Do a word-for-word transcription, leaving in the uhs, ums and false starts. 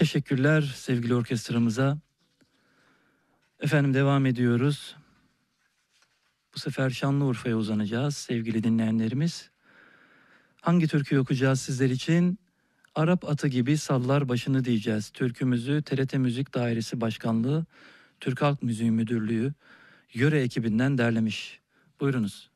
teşekkürler sevgili orkestramıza. Efendim devam ediyoruz. Bu sefer Şanlıurfa'ya uzanacağız sevgili dinleyenlerimiz. Hangi türküyü okuyacağız sizler için? Arap atı gibi sallar başını diyeceğiz. Türkümüzü T R T Müzik Dairesi Başkanlığı, Türk Halk Müziği Müdürlüğü, Yöre ekibinden derlemiş. Buyurunuz.